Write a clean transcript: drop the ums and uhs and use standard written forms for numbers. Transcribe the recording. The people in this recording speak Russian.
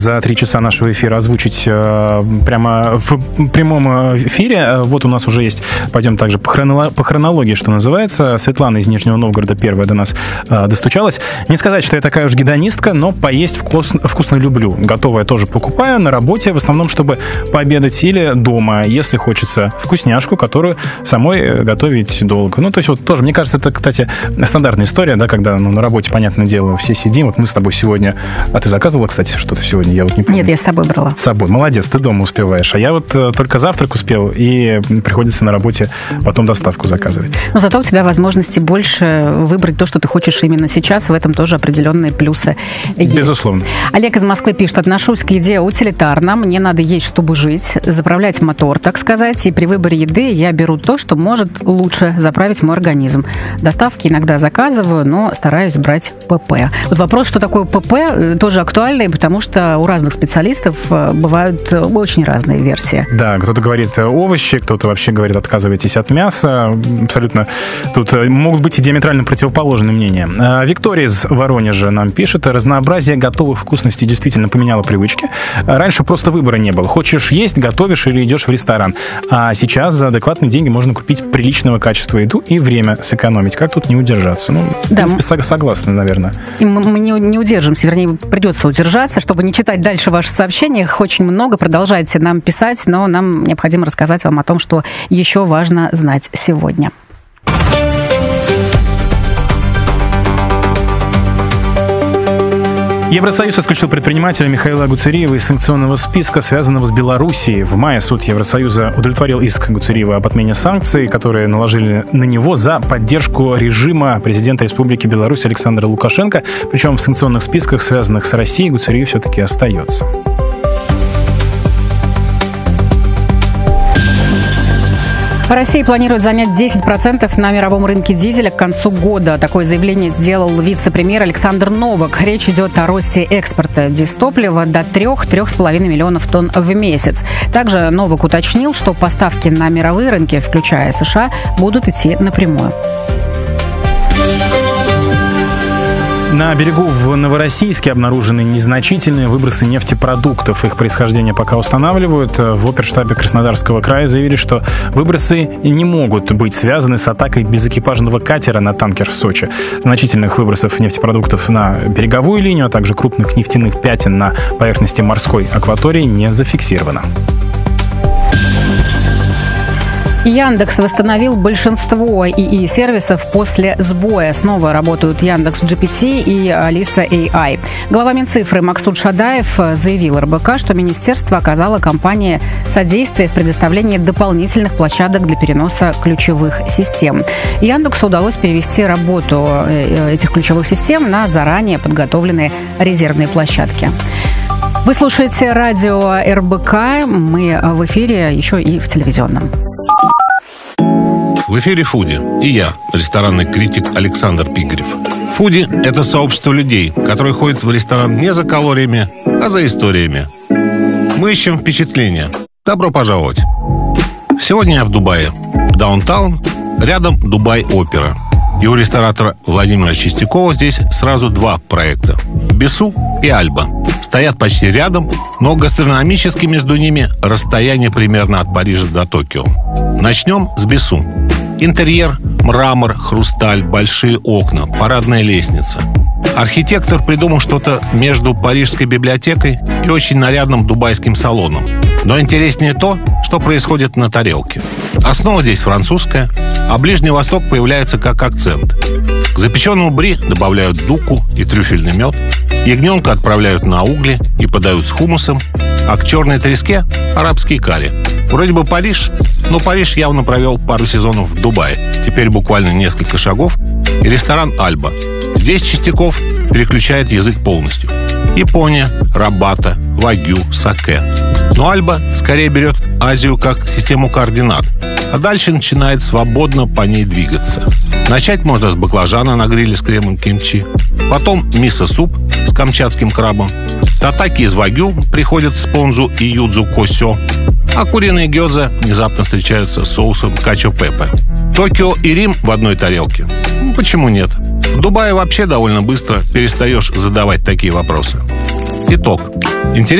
за 3 часа нашего эфира озвучить прямо в прямом эфире. Вот у нас уже есть, пойдем также по хронологии, что называется. Светлана из Нижнего Новгорода первая до нас достучалась. Не сказать, что я такая уж гедонистка, но поесть вкусно люблю. Готовое тоже покупаю на работе, в основном, чтобы пообедать, или дома, если хочется вкусняшку, которую самой готовить долго. Ну, то есть вот тоже, мне кажется, это, кстати, стандартная история, да, когда на работе, понятное дело, все сидим. Вот мы с тобой сегодня... А ты заказывала, кстати, что-то сегодня? Я вот не помню. Нет, я с собой брала. С собой. Молодец, ты дома успеваешь. А я вот только завтрак успел, и приходится на работе потом доставку заказывать. Но зато у тебя возможности больше выбрать то, что ты хочешь именно сейчас. В этом тоже определенные плюсы есть. Безусловно. Олег из Москвы пишет: отношусь к еде утилитарно. Мне надо есть, чтобы жить, заправлять мотор, так сказать. И при выборе еды я беру то, что может лучше заправить мой организм. Доставки иногда заказываю, но стараюсь брать ПП. Вот вопрос, что такое ПП, тоже актуальный, потому что у разных специалистов бывают очень разные версии. Да, кто-то говорит овощи, кто-то вообще говорит отказывайтесь от мяса. Абсолютно тут могут быть и диаметрально противоположные мнения. Виктория из Воронежа нам пишет: разнообразие готовых вкусностей действительно поменяло привычки. Раньше просто выбора не было. Хочешь есть, готовишь или идешь в ресторан. А сейчас за адекватные деньги можно купить приличного качества еду и время сэкономить. Как тут не удержаться? Ну, в принципе, согласны, наверное. И мы не удержимся, вернее, придется удержаться, чтобы не читать дальше ваши сообщения. Их очень много, продолжайте нам писать, но нам необходимо рассказать вам о том, что еще важно знать сегодня. Евросоюз исключил предпринимателя Михаила Гуцериева из санкционного списка, связанного с Белоруссией. В мае суд Евросоюза удовлетворил иск Гуцериева об отмене санкций, которые наложили на него за поддержку режима президента Республики Беларусь Александра Лукашенко. Причем в санкционных списках, связанных с Россией, Гуцериев все-таки остается. Россия планирует занять 10% на мировом рынке дизеля к концу года. Такое заявление сделал вице-премьер Александр Новак. Речь идет о росте экспорта дизтоплива до 3-3,5 миллионов тонн в месяц. Также Новак уточнил, что поставки на мировые рынки, включая США, будут идти напрямую. На берегу в Новороссийске обнаружены незначительные выбросы нефтепродуктов. Их происхождение пока устанавливают. В оперштабе Краснодарского края заявили, что выбросы не могут быть связаны с атакой безэкипажного катера на танкер в Сочи. Значительных выбросов нефтепродуктов на береговую линию, а также крупных нефтяных пятен на поверхности морской акватории не зафиксировано. Яндекс восстановил большинство ИИ-сервисов после сбоя. Снова работают Яндекс.GPT и Алиса AI. Глава Минцифры Максут Шадаев заявил РБК, что министерство оказало компании содействие в предоставлении дополнительных площадок для переноса ключевых систем. Яндексу удалось перевести работу этих ключевых систем на заранее подготовленные резервные площадки. Вы слушаете радио РБК. Мы в эфире еще и в телевизионном. В эфире «Фуди» и я, ресторанный критик Александр Пигарев. «Фуди» — это сообщество людей, которые ходят в ресторан не за калориями, а за историями. Мы ищем впечатления. Добро пожаловать! Сегодня я в Дубае. Даунтаун, рядом Дубай-опера. И у ресторатора Владимира Чистякова здесь сразу два проекта – Бесу и Альба. Стоят почти рядом, но гастрономически между ними расстояние примерно от Парижа до Токио. Начнем с Бесу. Интерьер, мрамор, хрусталь, большие окна, парадная лестница. Архитектор придумал что-то между Парижской библиотекой и очень нарядным дубайским салоном. Но интереснее то, что происходит на тарелке. Основа здесь французская, а Ближний Восток появляется как акцент. К запеченному бри добавляют дуку и трюфельный мед, ягненка отправляют на угли и подают с хумусом, а к черной треске – арабский карри. Вроде бы Париж, но Париж явно провел пару сезонов в Дубае. Теперь буквально несколько шагов и ресторан «Альба». Здесь Чистяков переключает язык полностью. Япония, рабата, вагю, саке. Но Альба скорее берет Азию как систему координат, а дальше начинает свободно по ней двигаться. Начать можно с баклажана на гриле с кремом кимчи, потом мисо-суп с камчатским крабом, татаки из вагю приходят с понзу и юдзу косё, а куриные гёдзе внезапно встречаются с соусом качо-пепе. Токио и Рим в одной тарелке? Почему нет? В Дубае вообще довольно быстро перестаешь задавать такие вопросы. Итог. Интересно